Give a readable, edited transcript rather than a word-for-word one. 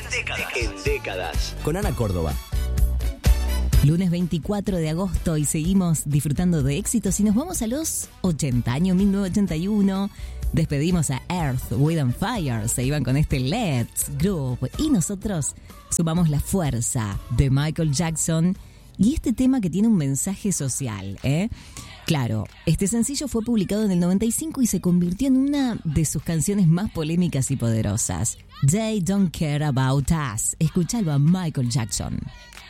en décadas. Con Ana Córdoba. Lunes 24 de agosto y seguimos disfrutando de éxitos y nos vamos a los 80, año 1981. Despedimos a Earth, Wind & Fire, se iban con este Let's Groove y nosotros sumamos La Fuerza de Michael Jackson y este tema que tiene un mensaje social, Claro, este sencillo fue publicado en el 95 y se convirtió en una de sus canciones más polémicas y poderosas. They Don't Care About Us. Escúchalo a Michael Jackson.